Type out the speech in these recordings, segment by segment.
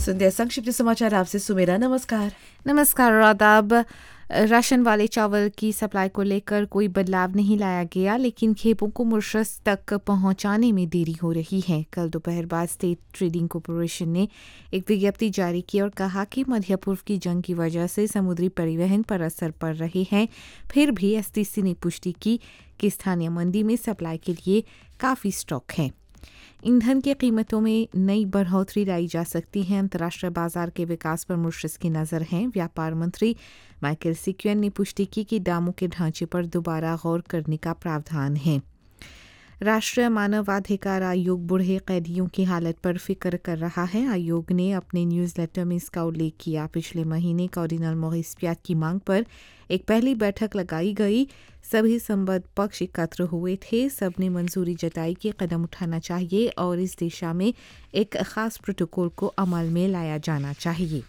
सुनते संक्षिप्त समाचार आपसे सुमेरा। नमस्कार। नमस्कार और आदाब। राशन वाले चावल की सप्लाई को लेकर कोई बदलाव नहीं लाया गया, लेकिन खेपों को मॉरिशस तक पहुंचाने में देरी हो रही है। कल दोपहर बाद स्टेट ट्रेडिंग कॉरपोरेशन ने एक विज्ञप्ति जारी की और कहा कि मध्य पूर्व की जंग की वजह से समुद्री परिवहन पर असर पड़ रहे हैं। फिर भी एसटीसी ने पुष्टि की कि स्थानीय मंडी में सप्लाई के लिए काफ़ी स्टॉक है। ईंधन की कीमतों में नई बढ़ोतरी लाई जा सकती है। अंतर्राष्ट्रीय बाजार के विकास पर मॉरिशस की नज़र है। व्यापार मंत्री माइकल सिक्वेन ने पुष्टि की कि दामों के ढांचे पर दोबारा गौर करने का प्रावधान है। राष्ट्रीय मानवाधिकार आयोग बूढ़े कैदियों की हालत पर फिक्र कर रहा है। आयोग ने अपने न्यूज़लेटर में इसका उल्लेख किया। पिछले महीने कार्डिनल मॉरिस पियात की मांग पर एक पहली बैठक लगाई गई। सभी संबद्ध पक्ष एकत्र हुए थे। सबने मंजूरी जताई कि कदम उठाना चाहिए और इस दिशा में एक खास प्रोटोकॉल को अमल में लाया जाना चाहिए।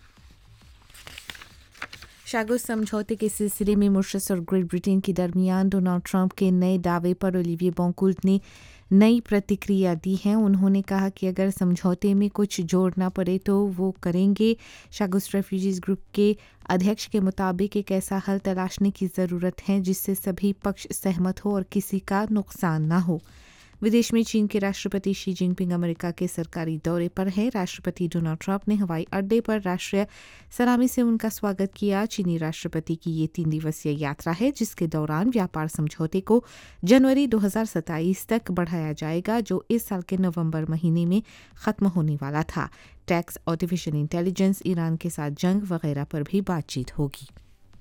शागुस समझौते के सिलसिले में मॉरिशस और ग्रेट ब्रिटेन के दरमियान डोनाल्ड ट्रंप के नए दावे पर ओलिविये बोंकुल्ट ने नई प्रतिक्रिया दी है। उन्होंने कहा कि अगर समझौते में कुछ जोड़ना पड़े तो वो करेंगे। शागुस रेफ्यूजीज ग्रुप के अध्यक्ष के मुताबिक एक ऐसा हल तलाशने की ज़रूरत है जिससे सभी पक्ष सहमत हो और किसी का नुकसान न हो। विदेश में चीन के राष्ट्रपति शी जिनपिंग अमेरिका के सरकारी दौरे पर हैं। राष्ट्रपति डोनाल्ड ट्रंप ने हवाई अड्डे पर राष्ट्रीय सलामी से उनका स्वागत किया। चीनी राष्ट्रपति की ये 3 दिवसीय यात्रा है, जिसके दौरान व्यापार समझौते को जनवरी 2027 तक बढ़ाया जाएगा, जो इस साल के नवंबर महीने में ख़त्म होने वाला था। टैक्स, आर्टिफिशियल इंटेलिजेंस, ईरान के साथ जंग वगैरह पर भी बातचीत होगी।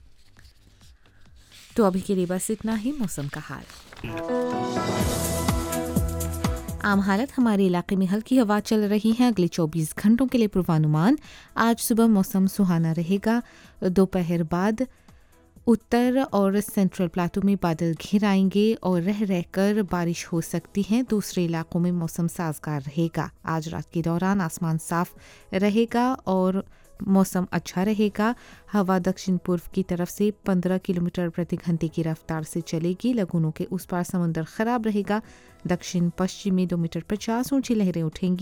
तो अभी के लिए बस इतना ही। मौसम का हाल। आम हालत हमारे इलाके में हल्की हवा चल रही है। अगले 24 घंटों के लिए पूर्वानुमान। आज सुबह मौसम सुहाना रहेगा। दोपहर बाद उत्तर और सेंट्रल प्लाटू में बादल घिर आएंगे और रह रहकर बारिश हो सकती है। दूसरे इलाकों में मौसम साजगार रहेगा। आज रात के दौरान आसमान साफ रहेगा और मौसम अच्छा रहेगा। हवा दक्षिण पूर्व की तरफ से 15 किलोमीटर प्रति घंटे की रफ्तार से चलेगी। लगूनों के उस पार समुद्र खराब रहेगा। दक्षिण पश्चिम में 2 मीटर 50 ऊंची लहरें उठेंगी।